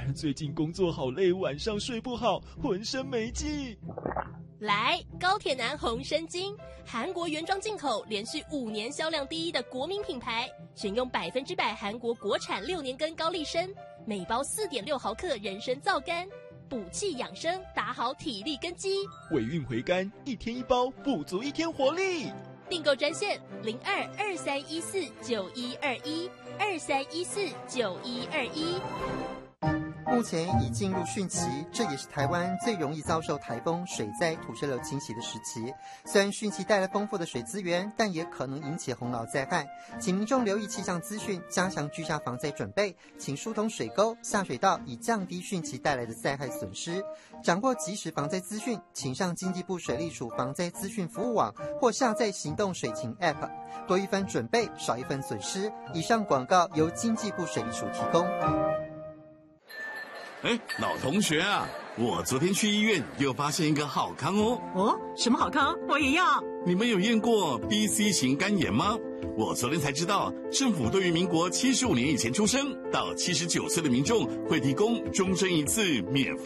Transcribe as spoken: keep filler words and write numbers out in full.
最近工作好累，晚上睡不好，浑身没劲。 来，高铁男红参精，韩国原装进口，连续五年销量第一的国民品牌，选用百分之百韩国国产六年根高丽参，每包四点六毫克人参皂苷，补气养生，打好体力根基。 尾韵回甘，一天一包，补足一天活力。 订购专线零二二三一四九一二一二三一四九一二一。 目前已进入汛期，这也是台湾最容易遭受台风、水灾、土石流侵袭的时期。虽然汛期带来丰富的水资源，但也可能引起洪涝灾害，请民众留意气象资讯，加强居家防灾准备，请疏通水沟、下水道，以降低汛期带来的灾害损失。掌握即时防灾资讯，请上经济部水利署防灾资讯服务网或下载行动水情 App， 多一份准备，少一份损失。以上广告由经济部水利署提供。 哎，老同学啊，我昨天去医院又发现一个好康哦。 哦，什么好康？我也要。 你们有验过 B C 型肝炎吗？我昨天才知道，政府对于民国七十五年以前出生到七十九岁的民众会提供终身一次免费